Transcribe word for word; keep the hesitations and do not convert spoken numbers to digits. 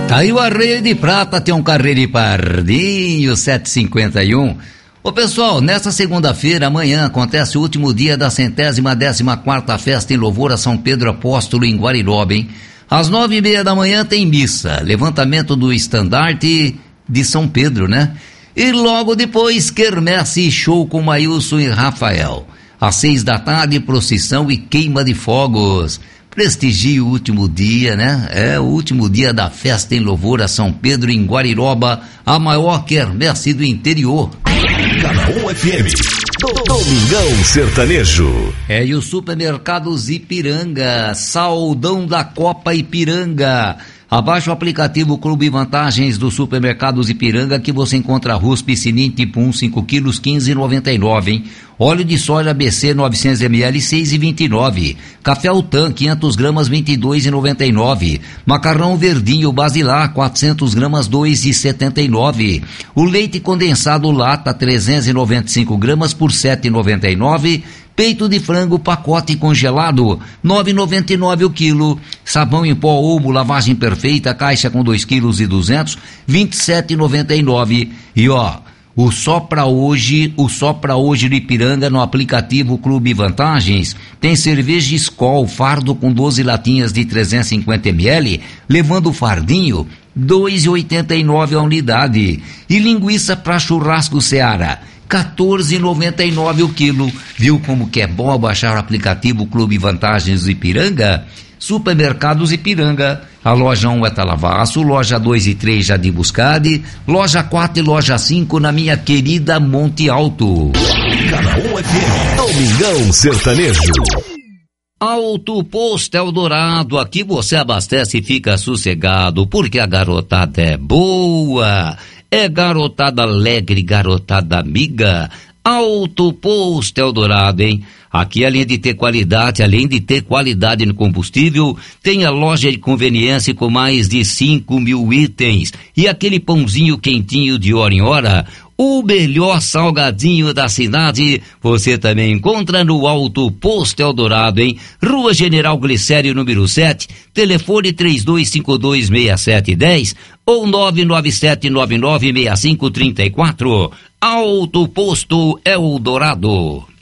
Caiu a rede de prata, tem um carreiro de pardinho, sete e cinquenta e um. Ô pessoal, nesta segunda-feira, amanhã, acontece o último dia da centésima décima quarta festa em louvor a São Pedro Apóstolo em Guariroba, hein? Às nove e meia da manhã tem missa, levantamento do estandarte de São Pedro, né? E logo depois, quermesse e show com Maílson e Rafael. Às seis da tarde, procissão e queima de fogos. Prestigie o último dia, né? É o último dia da festa em louvor a São Pedro em Guariroba, a maior quermesse do interior. Canaú F M, Domingão Sertanejo. É, e o Supermercados Ipiranga, Saudão da Copa Ipiranga. Abaixe o aplicativo Clube Vantagens do Supermercados Ipiranga, que você encontra arroz piscininho tipo um, cinco quilos, quinze reais e noventa e nove centavos, hein? Óleo de soja B C novecentos mililitros, seis reais e vinte e nove centavos. Café Altan, quinhentas gramas, vinte e dois reais e noventa e nove centavos. Macarrão verdinho Basilar, quatrocentas gramas, dois reais e setenta e nove centavos. O leite condensado Lata, trezentas e noventa e cinco gramas, por sete reais e noventa e nove centavos. Peito de frango, pacote congelado, nove reais e noventa e nove centavos o quilo. Sabão em pó Omo, lavagem perfeita, caixa com dois quilos e duzentos, vinte e sete reais e noventa e nove centavos. E ó, o só pra hoje, o só pra hoje do Ipiranga no aplicativo Clube Vantagens, tem cerveja Skol, fardo com doze latinhas de trezentos e cinquenta mililitros, levando o fardinho, dois reais e oitenta e nove centavos a unidade. E linguiça pra churrasco Seara, quatorze reais e noventa e nove centavos o quilo. Viu como que é bom baixar o aplicativo Clube Vantagens do Ipiranga? Supermercados Ipiranga. A loja um é Talavaço, loja dois e três Jardim Buscade, loja quatro e loja cinco na minha querida Monte Alto. Canaú F M, Domingão Sertanejo. Alto Posto Eldorado, aqui você abastece e fica sossegado, porque a garotada é boa. É garotada alegre, garotada amiga. Alto Posto Eldorado, hein? Aqui, além de ter qualidade, além de ter qualidade no combustível, tem a loja de conveniência com mais de cinco mil itens. E aquele pãozinho quentinho de hora em hora, o melhor salgadinho da cidade, você também encontra no Alto Posto Eldorado, hein? Rua General Glicério, número sete, telefone três dois cinco dois, seis sete um zero ou nove nove sete nove nove seis cinco três quatro. Alto Posto Eldorado.